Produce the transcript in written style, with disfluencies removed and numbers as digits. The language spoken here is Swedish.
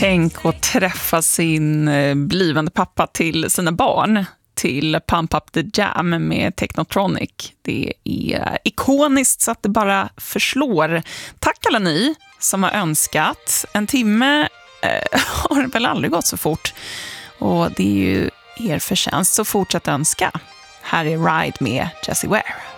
Tänk att träffa sin blivande pappa till sina barn till Pump Up the Jam med Technotronic. Det är ikoniskt så att det bara förslår. Tack alla ni som har önskat. En timme har väl aldrig gått så fort. Och det är ju er förtjänst, så fortsätt önska. Här är Ride med Jessie Ware.